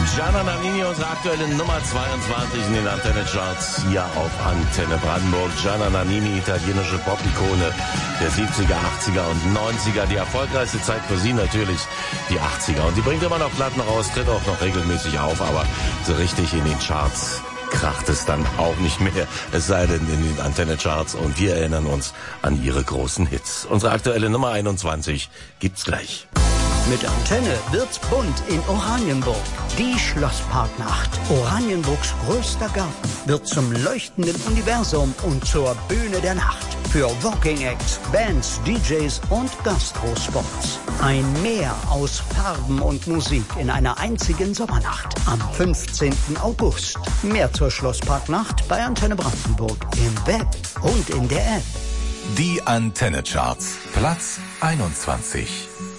Gianna Nannini, unsere aktuelle Nummer 22 in den Antenne-Charts hier auf Antenne Brandenburg. Gianna Nannini, italienische Pop-Ikone der 70er, 80er und 90er. Die erfolgreichste Zeit für sie natürlich die 80er. Und sie bringt immer noch Platten raus, tritt auch noch regelmäßig auf, aber so richtig in den Charts kracht es dann auch nicht mehr, es sei denn in den Antenne-Charts, und wir erinnern uns an ihre großen Hits. Unsere aktuelle Nummer 21 gibt's gleich. Mit Antenne wird's bunt in Oranienburg. Die Schlossparknacht. Oranienburgs größter Garten wird zum leuchtenden Universum und zur Bühne der Nacht. Für Walking Acts, Bands, DJs und Gastrospots. Ein Meer aus Farben und Musik in einer einzigen Sommernacht. Am 15. August. Mehr zur Schlossparknacht bei Antenne Brandenburg im Web und in der App. Die Antenne Charts. Platz 21.